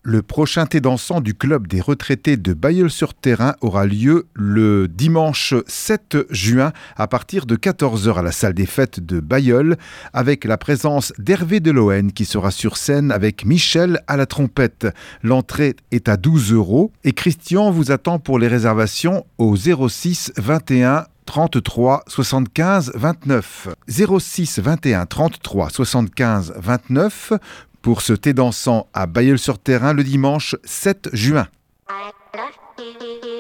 Le prochain thé dansant du club des retraités de Bailleul-sur-Thérain aura lieu le dimanche 7 juin à partir de 14h à la salle des fêtes de Bailleul avec la présence d'Hervé Delohen qui sera sur scène avec Michel à la trompette. L'entrée est à 12 € et Christian vous attend pour les réservations au 06 21 33 75 29. 06 21 33 75 29 pour ce thé dansant à Bailleul-sur-Thérain le dimanche 7 juin.